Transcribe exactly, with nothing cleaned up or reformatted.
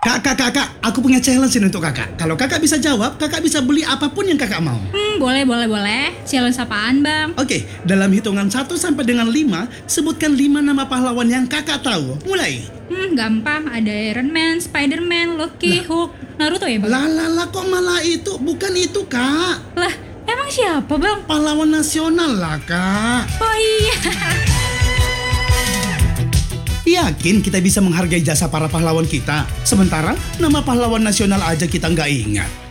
Kakak, kakak, aku punya challenge ini untuk kakak. Kalau kakak bisa jawab, kakak bisa beli apapun yang kakak mau. Hmm, boleh, boleh, boleh. Challenge apaan, Bang? Oke, dalam hitungan satu sampai dengan lima, sebutkan lima nama pahlawan yang kakak tahu. Mulai. Hmm, gampang. Ada Iron Man, Spider-Man, Loki, Hulk, Naruto ya, Bang? Lah, lah, lah, kok malah itu? Bukan itu, kak. Lah, emang siapa, Bang? Pahlawan nasional lah, kak. Oh iya. Yakin kita bisa menghargai jasa para pahlawan kita? Sementara nama pahlawan nasional aja kita nggak ingat.